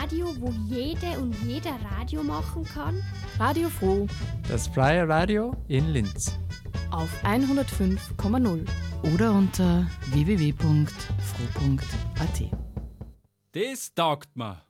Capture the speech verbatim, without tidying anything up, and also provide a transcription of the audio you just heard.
Radio, wo jede und jeder Radio machen kann? Radio Froh. Das freie Radio in Linz. Auf hundertfünf Komma null oder unter w w w punkt froh punkt a t. Das taugt mir.